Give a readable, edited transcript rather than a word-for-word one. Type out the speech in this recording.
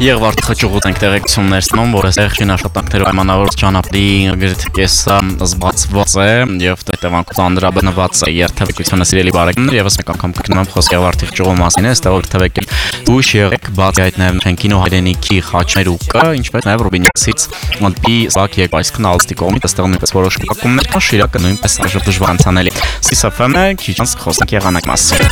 Եվ արդյոք ենք տեղեկություններ ստանում, որ այստեղ աշխատանքներով պայմանավորված ճանապարհի գրեթե զբաղված է եւ հետևանքով անդրաբնված է երթևեկությունը սիրելի բարեկամներ եւս մեկ անգամ կգնամ խոսքի արդյոք ճյուղի մասին է, այստեղ երթևեկել ուշ եղեք, բացի այդ նաեւ քինո հայրենիքի խաչմերուկը, ինչպես նաեւ Ռուբինյացից մոտի սակ եք այս քնալստի կողմից, այստեղ նույնպես որոշ կապակումներ կան, Շիրակը նույնպես դժվար անցանելի։ Սիսաֆեմը քիչ անց խոսենք եղանակ մասին։